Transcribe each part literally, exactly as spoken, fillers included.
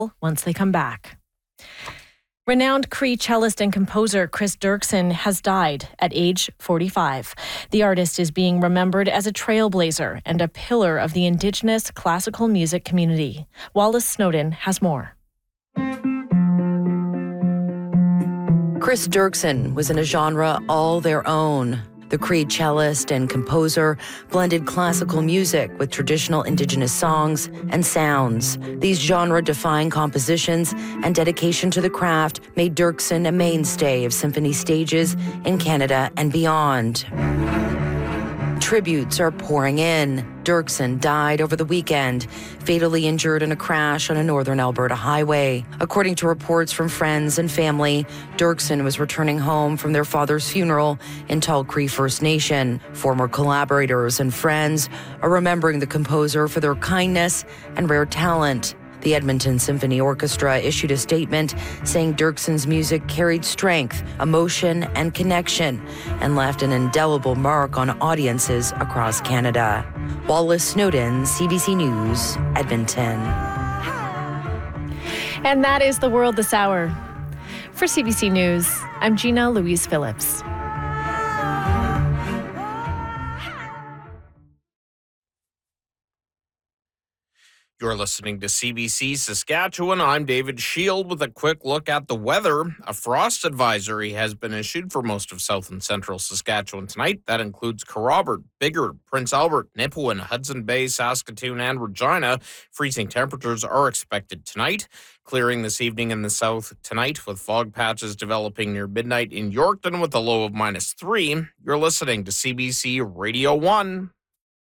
once they come back. Renowned Cree cellist and composer Chris Dirksen has died at age forty-five. The artist is being remembered as a trailblazer and a pillar of the Indigenous classical music community. Wallace Snowden has more. Chris Dirksen was in a genre all their own. The Cree cellist and composer blended classical music with traditional Indigenous songs and sounds. These genre-defying compositions and dedication to the craft made Dirksen a mainstay of symphony stages in Canada and beyond. Tributes are pouring in. Dirksen died over the weekend, fatally injured in a crash on a northern Alberta highway. According to reports from friends and family, Dirksen was returning home from their father's funeral in Tall Cree First Nation. Former collaborators and friends are remembering the composer for their kindness and rare talent. The Edmonton Symphony Orchestra issued a statement saying Dirksen's music carried strength, emotion, and connection, and left an indelible mark on audiences across Canada. Wallace Snowden, C B C News, Edmonton. And that is the world this hour. For C B C News, I'm Gina Louise Phillips. You're listening to C B C Saskatchewan. I'm David Shield with a quick look at the weather. A frost advisory has been issued for most of south and central Saskatchewan tonight. That includes Kerrobert, Biggert, Prince Albert, Nipawin, Hudson Bay, Saskatoon, and Regina. Freezing temperatures are expected tonight. Clearing this evening in the south tonight with fog patches developing near midnight in Yorkton with a low of minus three. You're listening to C B C Radio one.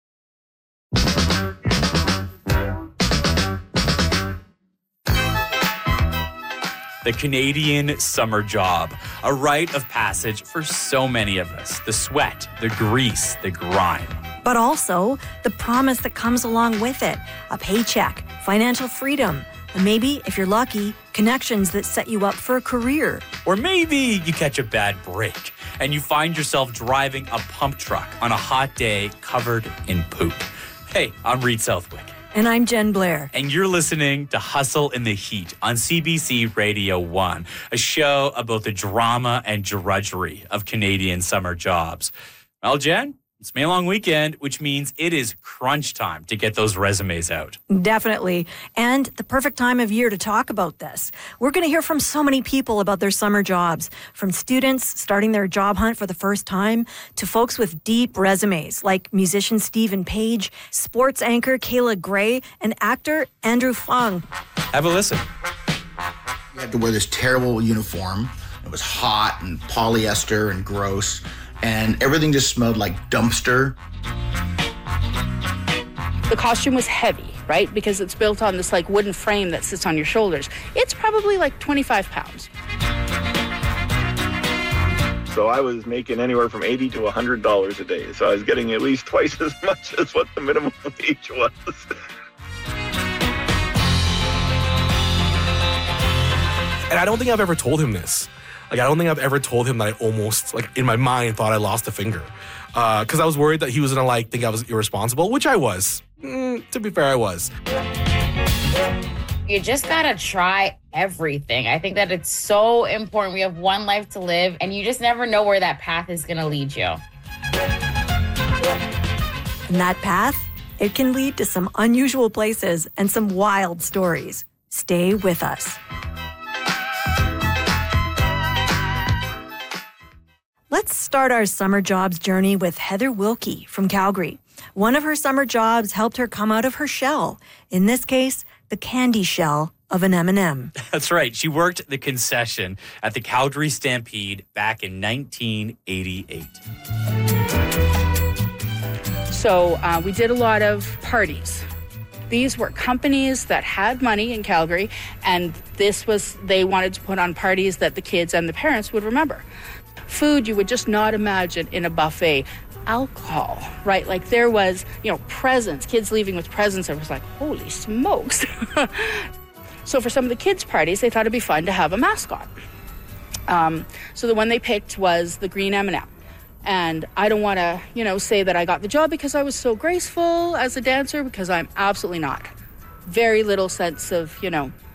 The Canadian summer job, a rite of passage for so many of us. The sweat, the grease, the grime. But also the promise that comes along with it. A paycheck, financial freedom, and maybe, if you're lucky, connections that set you up for a career. Or maybe you catch a bad break and you find yourself driving a pump truck on a hot day covered in poop. Hey, I'm Reed Southwick. And I'm Jen Blair. And you're listening to Hustle in the Heat on C B C Radio one, a show about the drama and drudgery of Canadian summer jobs. Well, Jen, it's May Long Weekend, which means it is crunch time to get those resumes out. Definitely. And the perfect time of year to talk about this. We're going to hear from so many people about their summer jobs, from students starting their job hunt for the first time to folks with deep resumes like musician Stephen Page, sports anchor Kayla Gray, and actor Andrew Fung. Have a listen. We had to wear this terrible uniform. It was hot and polyester and gross. And everything just smelled like dumpster. The costume was heavy, right? Because it's built on this like wooden frame that sits on your shoulders. It's probably like twenty-five pounds. So I was making anywhere from eighty to one hundred dollars a day. So I was getting at least twice as much as what the minimum wage was. And I don't think I've ever told him this. Like, I don't think I've ever told him that I almost, like, in my mind, thought I lost a finger. Because uh, I was worried that he was going to, like, think I was irresponsible, which I was. Mm, to be fair, I was. You just got to try everything. I think that it's so important. We have one life to live, and you just never know where that path is going to lead you. And that path, it can lead to some unusual places and some wild stories. Stay with us. Let's start our summer jobs journey with Heather Wilkie from Calgary. One of her summer jobs helped her come out of her shell. In this case, the candy shell of an M and M. That's right. She worked the concession at the Calgary Stampede back in nineteen eighty-eight. So uh, we did a lot of parties. These were companies that had money in Calgary, and this was, they wanted to put on parties that the kids and the parents would remember. Food you would just not imagine in a buffet. Alcohol, right? Like there was, you know, presents, kids leaving with presents. It was like, holy smokes. So for some of the kids' parties, they thought it'd be fun to have a mascot. Um, so the one they picked was the green M and M. And I don't want to, you know, say that I got the job because I was so graceful as a dancer, because I'm absolutely not. Very little sense of, you know,